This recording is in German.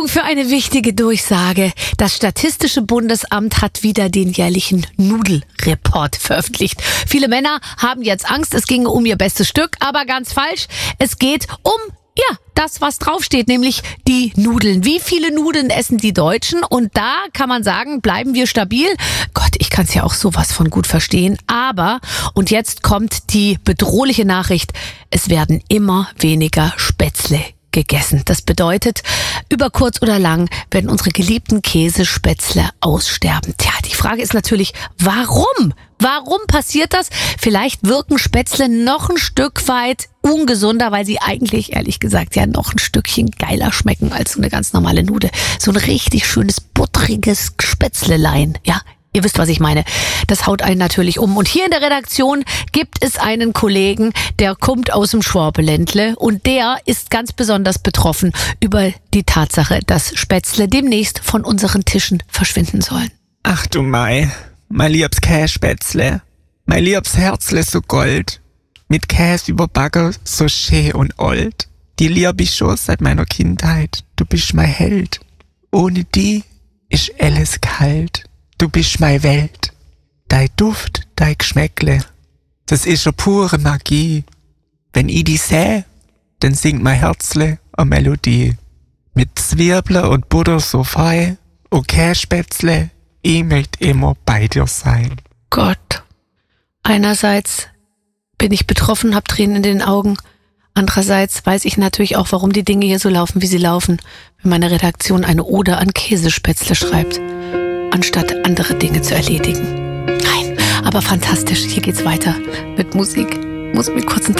Achtung für eine wichtige Durchsage. Das Statistische Bundesamt hat wieder den jährlichen Nudelreport veröffentlicht. Viele Männer haben jetzt Angst, es ginge um ihr bestes Stück, aber ganz falsch. Es geht um das, was draufsteht, nämlich die Nudeln. Wie viele Nudeln essen die Deutschen? Und da kann man sagen, bleiben wir stabil. Gott, ich kann es ja auch sowas von gut verstehen. Aber, und jetzt kommt die bedrohliche Nachricht, es werden immer weniger Spätzle gegessen. Das bedeutet, über kurz oder lang werden unsere geliebten Käsespätzle aussterben. Tja, die Frage ist natürlich, warum? Warum passiert das? Vielleicht wirken Spätzle noch ein Stück weit ungesunder, weil sie eigentlich, ehrlich gesagt, ja noch ein Stückchen geiler schmecken als so eine ganz normale Nudel. So ein richtig schönes, buttriges Spätzlelein, ja. Ihr wisst, was ich meine. Das haut einen natürlich um. Und hier in der Redaktion gibt es einen Kollegen, der kommt aus dem Schwabeländle und der ist ganz besonders betroffen über die Tatsache, dass Spätzle demnächst von unseren Tischen verschwinden sollen. Ach du mein liebes Kässpätzle, mein liebes Herzle so gold, mit Käse überbacken so schön und old. Die lieb ich schon seit meiner Kindheit, du bist mein Held. Ohne die ist alles kalt. Du bist meine Welt, dein Duft, dein Geschmäckle, das ist eine pure Magie. Wenn ich die seh, dann singt mein Herzle eine Melodie. Mit Zwiebeln und Butter so fein, und Kässpätzle, ich möchte immer bei dir sein. Gott, einerseits bin ich betroffen, hab Tränen in den Augen. Andererseits weiß ich natürlich auch, warum die Dinge hier so laufen, wie sie laufen, wenn meine Redaktion eine Ode an Käsespätzle schreibt, anstatt andere Dinge zu erledigen. Nein, aber fantastisch. Hier geht's weiter mit Musik. Muss mir kurz einen